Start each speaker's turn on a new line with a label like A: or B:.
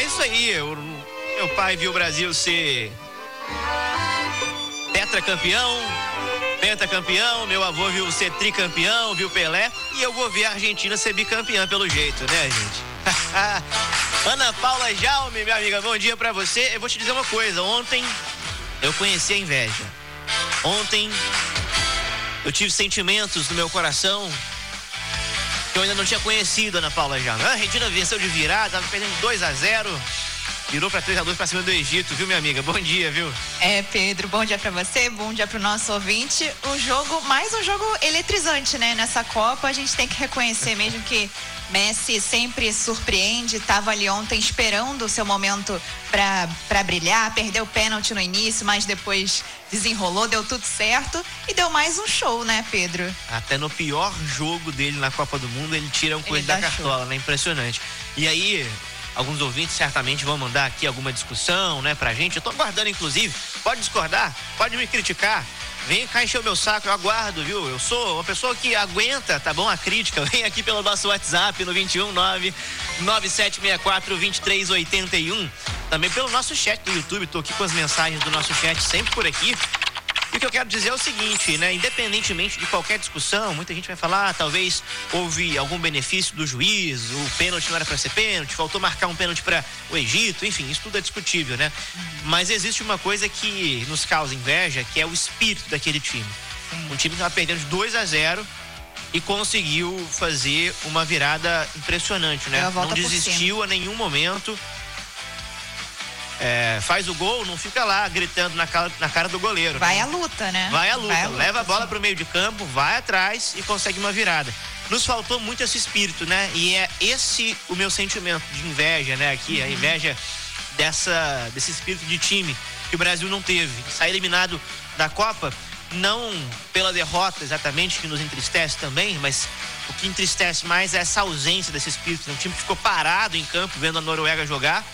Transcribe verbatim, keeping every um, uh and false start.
A: É isso aí. O, meu pai viu o Brasil ser tetracampeão, pentacampeão. Meu avô viu ser tricampeão, viu Pelé. E eu vou ver a Argentina ser bicampeã pelo jeito, né, gente? Ana Paula Jaume, minha amiga, bom dia pra você. Eu vou te dizer uma coisa. Ontem eu conheci a inveja. Ontem eu tive sentimentos no meu coração que eu ainda não tinha conhecido, Ana Paula Jaume. A Argentina venceu de virada, tava perdendo dois a zero. Virou pra três a dois pra cima do Egito, viu, minha amiga? Bom dia, viu?
B: É, Pedro, bom dia pra você, bom dia pro nosso ouvinte. Um jogo, mais um jogo eletrizante, né? Nessa Copa, a gente tem que reconhecer mesmo que Messi sempre surpreende, estava ali ontem esperando o seu momento pra, pra brilhar, perdeu o pênalti no início, mas depois desenrolou, deu tudo certo e deu mais um show, né, Pedro?
A: Até no pior jogo dele na Copa do Mundo, ele tira um coelho da cartola, né? Impressionante. E aí, alguns ouvintes certamente vão mandar aqui alguma discussão, né, pra gente. Eu tô aguardando, inclusive, pode discordar, pode me criticar. Vem cá encher o meu saco, eu aguardo, viu? Eu sou uma pessoa que aguenta, tá bom? A crítica. Vem aqui pelo nosso WhatsApp no vinte e um, nove nove sete seis quatro, vinte e três oitenta e um. Também pelo nosso chat do YouTube, tô aqui com as mensagens do nosso chat sempre por aqui. E o que eu quero dizer é o seguinte, né? Independentemente de qualquer discussão, muita gente vai falar, ah, talvez houve algum benefício do juiz, o pênalti não era para ser pênalti, faltou marcar um pênalti para o Egito, enfim, isso tudo é discutível, né? Uhum. Mas existe uma coisa que nos causa inveja, que é o espírito daquele time. Um time que estava perdendo de dois a zero e conseguiu fazer uma virada impressionante, né? Não desistiu a nenhum momento. É, faz o gol, não fica lá gritando na cara, na cara do goleiro.
B: Vai
A: né?
B: à luta, né?
A: Vai à luta,
B: vai à luta
A: leva a bola
B: sim.
A: pro meio de campo, vai atrás e consegue uma virada. Nos faltou muito esse espírito, né? E é esse o meu sentimento de inveja, né? Aqui, uhum. A inveja dessa, desse espírito de time que o Brasil não teve. Sai eliminado da Copa, não pela derrota exatamente, que nos entristece também, mas o que entristece mais é essa ausência desse espírito. Um time que ficou parado em campo vendo a Noruega jogar.